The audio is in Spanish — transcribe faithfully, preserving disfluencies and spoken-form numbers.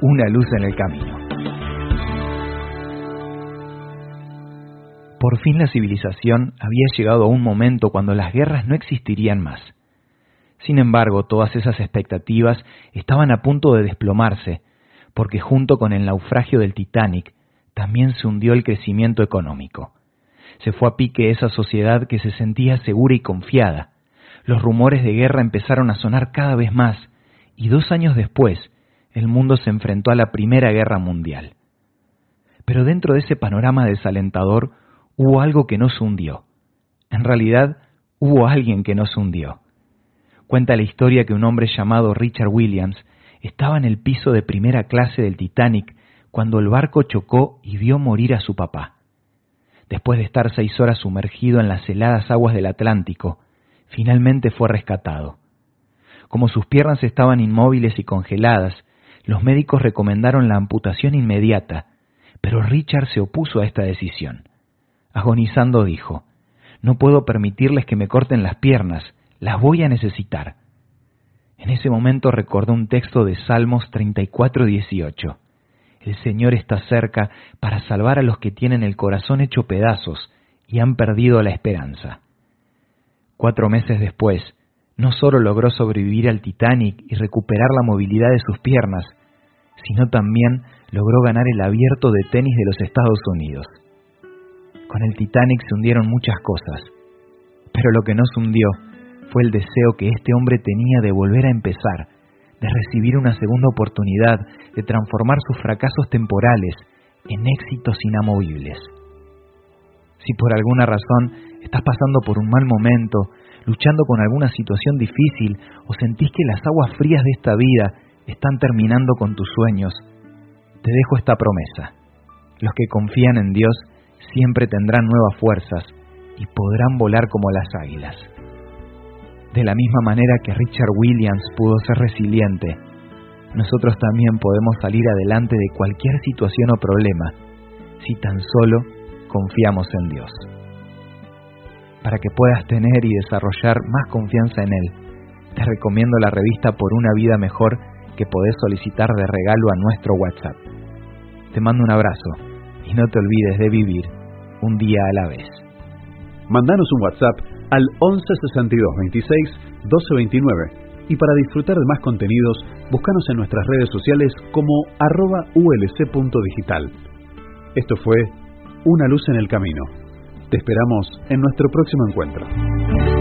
Una luz en el camino. Por fin la civilización había llegado a un momento cuando las guerras no existirían más. Sin embargo, todas esas expectativas estaban a punto de desplomarse, porque junto con el naufragio del Titanic, también se hundió el crecimiento económico. Se fue a pique esa sociedad que se sentía segura y confiada. Los rumores de guerra empezaron a sonar cada vez más, y dos años después, el mundo se enfrentó a la Primera Guerra Mundial. Pero dentro de ese panorama desalentador, hubo algo que no se hundió. En realidad, hubo alguien que no se hundió. Cuenta la historia que un hombre llamado Richard Williams estaba en el piso de primera clase del Titanic cuando el barco chocó y vio morir a su papá. Después de estar seis horas sumergido en las heladas aguas del Atlántico, finalmente fue rescatado. Como sus piernas estaban inmóviles y congeladas, los médicos recomendaron la amputación inmediata, pero Richard se opuso a esta decisión. Agonizando dijo: «No puedo permitirles que me corten las piernas, las voy a necesitar». En ese momento recordó un texto de Salmos treinta y cuatro, dieciocho. El Señor está cerca para salvar a los que tienen el corazón hecho pedazos y han perdido la esperanza. Cuatro meses después, no solo logró sobrevivir al Titanic y recuperar la movilidad de sus piernas, sino también logró ganar el Abierto de tenis de los Estados Unidos. Con el Titanic se hundieron muchas cosas, pero lo que no se hundió fue el deseo que este hombre tenía de volver a empezar, de recibir una segunda oportunidad, de transformar sus fracasos temporales en éxitos inamovibles. Si por alguna razón estás pasando por un mal momento, luchando con alguna situación difícil o sentís que las aguas frías de esta vida están terminando con tus sueños, te dejo esta promesa. Los que confían en Dios siempre tendrán nuevas fuerzas y podrán volar como las águilas. De la misma manera que Richard Williams pudo ser resiliente, nosotros también podemos salir adelante de cualquier situación o problema si tan solo confiamos en Dios. Para que puedas tener y desarrollar más confianza en Él, te recomiendo la revista Por una Vida Mejor que podés solicitar de regalo a nuestro WhatsApp. Te mando un abrazo y no te olvides de vivir un día a la vez. Mandanos un WhatsApp al once sesenta y dos veintiséis doce veintinueve y para disfrutar de más contenidos, búscanos en nuestras redes sociales como arroba ulc.digital. Esto fue Una Luz en el Camino. Te esperamos en nuestro próximo encuentro.